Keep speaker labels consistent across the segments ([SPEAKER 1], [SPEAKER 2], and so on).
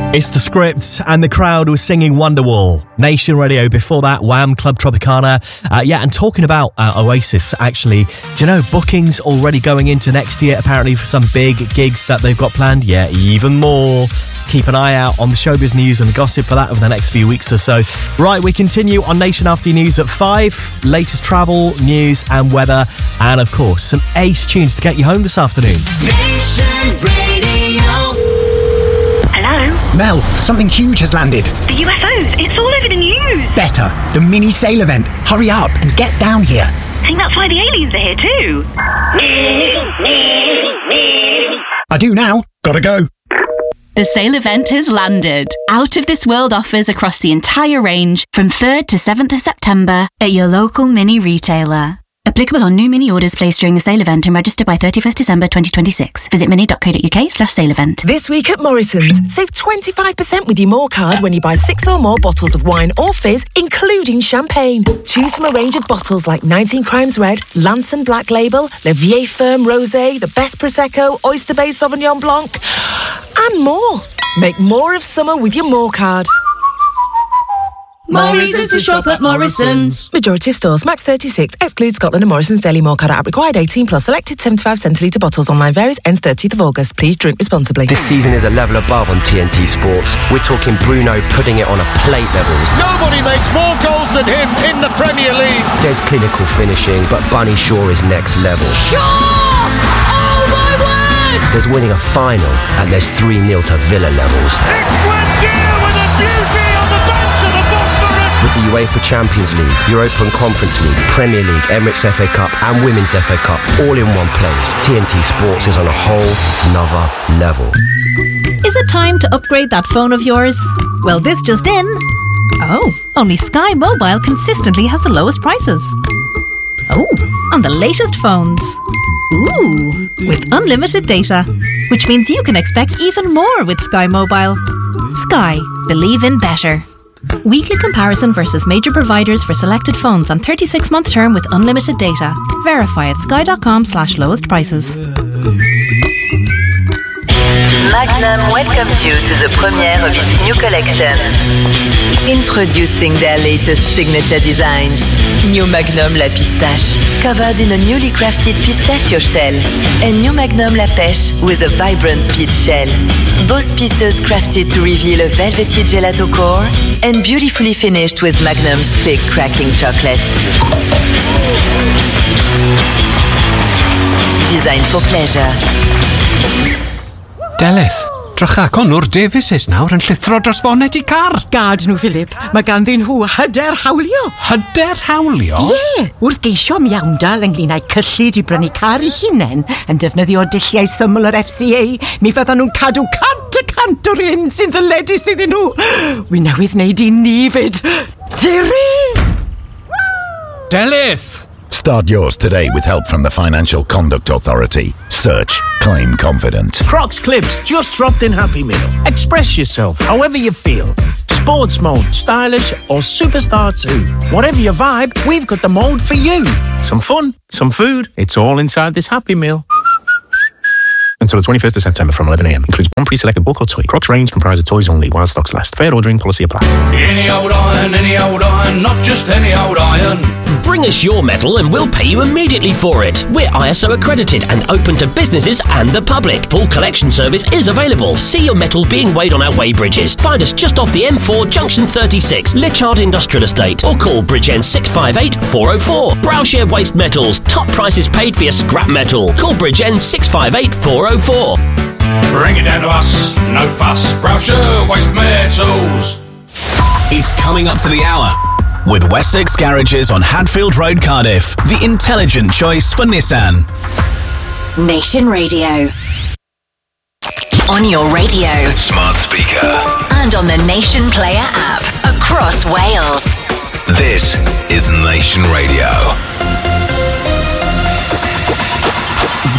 [SPEAKER 1] It's The Script, and the crowd was singing Wonderwall. Nation Radio before that, Wham! Club Tropicana. And talking about Oasis, actually, do you know, bookings already going into next year, apparently, for some big gigs that they've got planned? Yeah, even more. Keep an eye out on the showbiz news and the gossip for that over the next few weeks or so. Right, we continue on Nation After News at 5. Latest travel, news and weather. And, of course, some ace tunes to get you home this afternoon.
[SPEAKER 2] Nation Radio.
[SPEAKER 3] Hello?
[SPEAKER 4] Mel, something huge has landed.
[SPEAKER 3] The UFOs, it's all over the news.
[SPEAKER 4] Better, the mini sail event. Hurry up and get down here.
[SPEAKER 3] I think that's why the aliens are here too.
[SPEAKER 4] I do now. Gotta go.
[SPEAKER 5] The sale event has landed. Out of this world offers across the entire range from 3rd to 7th of September at your local mini retailer. Applicable on new mini orders placed during the sale event and registered by 31st December 2026. Visit mini.co.uk/sale event.
[SPEAKER 6] This week at Morrison's, save 25% with your More card when you buy 6 or more bottles of wine or fizz, including champagne. Choose from a range of bottles like 19 Crimes Red, Lanson Black Label, Le Vieille Ferme Rosé, the Best Prosecco, Oyster Bay Sauvignon Blanc, and more. Make more of summer with your More card.
[SPEAKER 2] More reasons to shop at Morrison's.
[SPEAKER 6] Majority of stores, max 36, excludes Scotland and Morrison's Daily More card app required 18 plus. Selected 75 centilitre bottles. Online varies, ends 30th of August. Please drink responsibly.
[SPEAKER 7] This season is a level above on TNT Sports. We're talking Bruno putting it on a plate levels.
[SPEAKER 8] Nobody makes more goals than him in the Premier League.
[SPEAKER 7] There's clinical finishing, but Bunny Shaw is next level.
[SPEAKER 2] Shaw! Oh my word!
[SPEAKER 7] There's winning a final, and there's 3-0 to Villa levels.
[SPEAKER 8] It's Buendia with a beauty on the bench of the Bosphorus.
[SPEAKER 7] With the UEFA Champions League, Europa and Conference League, Premier League, Emirates FA Cup and Women's FA Cup all in one place, TNT Sports is on a whole nother level.
[SPEAKER 9] Is it time to upgrade that phone of yours? Well, this just in. Oh, only Sky Mobile consistently has the lowest prices. Oh, on the latest phones. Ooh, with unlimited data, which means you can expect even more with Sky Mobile. Sky, believe in better. Weekly comparison versus major providers for selected phones on 36-month term with unlimited data. Verify at sky.com/lowest prices.
[SPEAKER 10] Magnum welcomes you to the premiere of its new collection. Introducing their latest signature designs. New Magnum La Pistache, covered in a newly crafted pistachio shell. And New Magnum La Pêche with a vibrant peach shell. Both pieces crafted to reveal a velvety gelato core and beautifully finished with Magnum's thick cracking chocolate. Designed for pleasure.
[SPEAKER 11] Delith, drychacon o'r Davises nawr yn llithro dros foned I car.
[SPEAKER 6] Gad nhw, Philip. Mae ganddyn nhw hyder hawlio.
[SPEAKER 11] Hyder hawlio?
[SPEAKER 6] Ie, wrth geisio miawndal ynglŷn â'i cyllid I brynu car I hunain yn defnyddio dulliau syml yr FCA, mi fyddan nhw'n cadw 100% o'r un sy'n ddyledus iddyn nhw. Wi newydd wneud I ni fyd. Diri!
[SPEAKER 11] Delith!
[SPEAKER 12] Start yours today with help from the Financial Conduct Authority. Search Claim Confident.
[SPEAKER 13] Crocs Clips just dropped in Happy Meal. Express yourself however you feel. Sports mode, stylish or superstar too. Whatever your vibe, we've got the mode for you. Some fun, some food. It's all inside this Happy Meal. Until the 21st of September from 11 a.m. Includes one pre-selected book or toy. Crocs range comprises toys only while stocks last. Fair ordering policy applies.
[SPEAKER 14] Any old iron, not just any old iron.
[SPEAKER 15] Bring us your metal and we'll pay you immediately for it. We're ISO accredited and open to businesses and the public. Full collection service is available. See your metal being weighed on our weighbridges. Find us just off the M4 Junction 36, Lichard Industrial Estate, or call Bridgend 658 404. Browshire Waste Metals. Top prices paid for your scrap metal. Call Bridgend 658 404.
[SPEAKER 14] Bring it down to us, no fuss. Browshire Waste Metals.
[SPEAKER 16] It's coming up to the hour. With Wessex Garages on Hadfield Road, Cardiff, the intelligent choice for Nissan.
[SPEAKER 2] Nation Radio. On your radio.
[SPEAKER 16] Smart speaker.
[SPEAKER 2] And on the Nation Player app. Across Wales.
[SPEAKER 16] This is Nation Radio.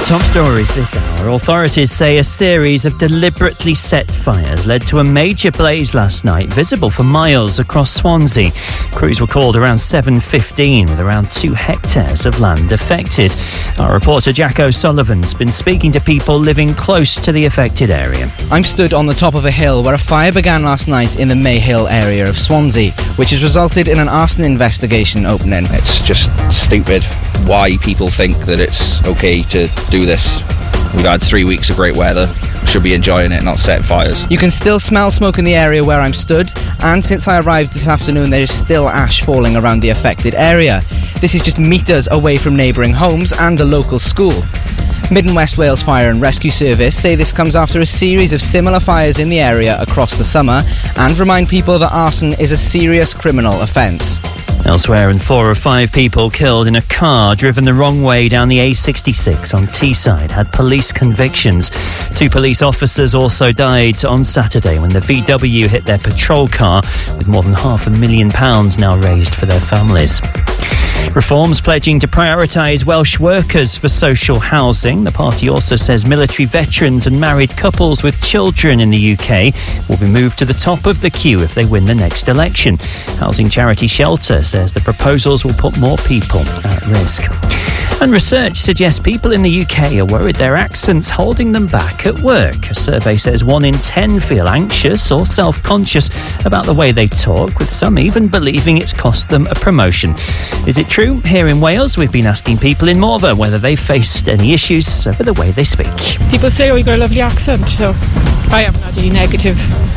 [SPEAKER 17] Top stories this hour. Authorities say a series of deliberately set fires led to a major blaze last night, visible for miles across Swansea. Crews were called around 7:15 with around 2 hectares of land affected. Our reporter Jack O'Sullivan's been speaking to people living close to the affected area.
[SPEAKER 18] I'm stood on the top of a hill where a fire began last night in the Mayhill area of Swansea, which has resulted in an arson investigation opening.
[SPEAKER 19] It's just stupid why people think that it's okay to do this. We've had 3 weeks of great weather. Should be enjoying it, not setting fires.
[SPEAKER 18] You can still smell smoke in the area where I'm stood, and since I arrived this afternoon there is still ash falling around the affected area. This is just metres away from neighbouring homes and a local school. Mid and West Wales Fire and Rescue Service say this comes after a series of similar fires in the area across the summer, and remind people that arson is a serious criminal offence.
[SPEAKER 17] Elsewhere, and 4 of 5 people killed in a car driven the wrong way down the A66 on Teesside had police convictions. 2 police officers also died on Saturday when the VW hit their patrol car, with more than £500,000 now raised for their families. Reforms pledging to prioritise Welsh workers for social housing. The party also says military veterans and married couples with children in the UK will be moved to the top of the queue if they win the next election. Housing charity Shelter says the proposals will put more people at risk. And research suggests people in the UK are worried their accent's holding them back at work. A survey says 1 in 10 feel anxious or self-conscious about the way they talk, with some even believing it's cost them a promotion. Is it true? Here in Wales, we've been asking people in Morva whether they've faced any issues with the way they speak.
[SPEAKER 20] People say, oh, you've got a lovely accent, so I haven't had any negative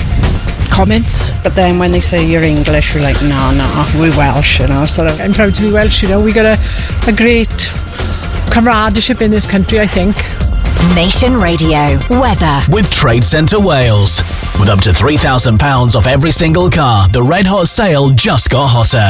[SPEAKER 20] comments.
[SPEAKER 21] But then when they say you're English, we're like, no, we're Welsh, you know, sort of.
[SPEAKER 20] I'm proud to be Welsh, you know. We got a great camaraderie in this country, I think.
[SPEAKER 2] Nation Radio weather
[SPEAKER 16] with Trade Centre Wales. With up to £3,000 off every single car, the Red Hot sale just got hotter.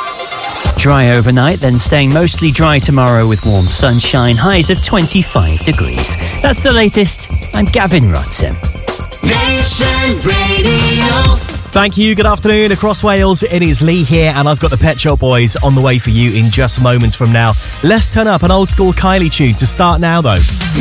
[SPEAKER 17] Dry overnight, then staying mostly dry tomorrow with warm sunshine, highs of 25 degrees. That's the latest. I'm Gavin Rutten.
[SPEAKER 1] Nation Radio. Thank you. Good afternoon across Wales. It is Lee here, and I've got the Pet Shop Boys on the way for you in just moments from now. Let's turn up an old school Kylie tune to start now, though.